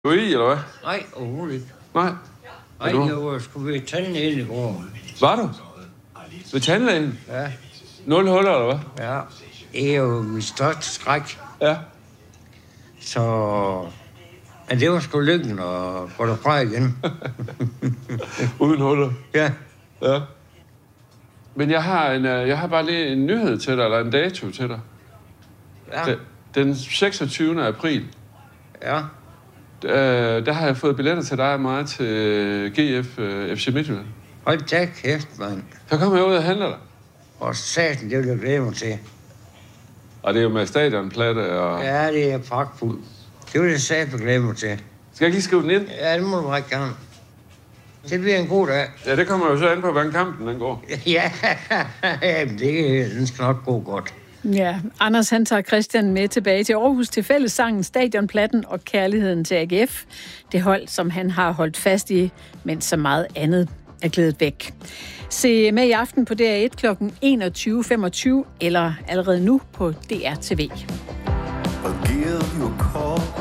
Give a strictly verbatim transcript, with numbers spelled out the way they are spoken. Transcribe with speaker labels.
Speaker 1: Du er i, eller hvad?
Speaker 2: Nej, overhovedet ikke.
Speaker 1: Nej.
Speaker 2: Nej,
Speaker 1: du?
Speaker 2: jeg var sgu ved tandlægen i går.
Speaker 1: Var du? Ved tandlægen?
Speaker 2: Ja.
Speaker 1: Nul huller, eller hvad?
Speaker 2: Ja. Det er jo mit største skræk.
Speaker 1: Ja.
Speaker 2: Så... Men det var sgu lykken at gå derfra igen.
Speaker 1: Uden huller?
Speaker 2: Ja.
Speaker 1: Ja. Men jeg har, en, jeg har bare lige en nyhed til dig, eller en dato til dig.
Speaker 2: Ja.
Speaker 1: Den seksogtyvende april.
Speaker 2: Ja.
Speaker 1: Der, der har jeg fået billetter til dig og mig til G F F C Midtjylland.
Speaker 2: Hold da kæft, mand.
Speaker 1: Så kommer jeg ud og handler dig.
Speaker 2: Og satan, det vil jeg glæde mig til.
Speaker 1: Og det er jo med stadionplatte og...
Speaker 2: Ja, det er pragtfuldt. Det vil jeg satan glæde mig til.
Speaker 1: Skal jeg lige skrive den ind?
Speaker 2: Ja, det må du række gerne. Det bliver en god dag.
Speaker 1: Ja, det kommer jo så an på, hvordan kampen den går.
Speaker 2: Ja, jamen det den skal nok gå godt.
Speaker 3: Ja, Anders han tager Christian med tilbage til Aarhus til fællessangen Stadionplatten og kærligheden til A G F. Det hold, som han har holdt fast i, mens så meget andet er glædet væk. Se med i aften på D R et klokken enogtyve femogtyve eller allerede nu på D R T V.
Speaker 4: I'll give you a call.